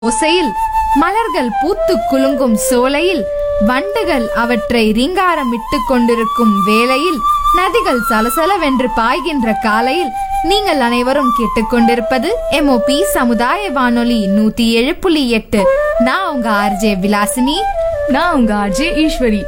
ஓசையில் மலர்கள் பூத்து குலுங்கும் சோலையில் வண்டுகள் அவற்றை ரீங்காரமிட்டுக் கொண்டிருக்கும் வேளையில் நதிகள் சலசலவென்று பாய்கின்ற காலையில் நீங்கள் அனைவரும் கேட்டுக்கொண்டிருப்பது MOP சமுதாய வானொலி 107.8. நான் உங்க ஆர்ஜே விலாசினி. நான் உங்க ஆர்ஜே ஈஸ்வரி.